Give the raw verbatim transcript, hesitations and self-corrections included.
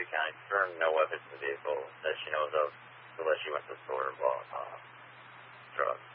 County confirmed no weapons in the vehicle that she knows of, unless she went to the store and bought uh, drugs.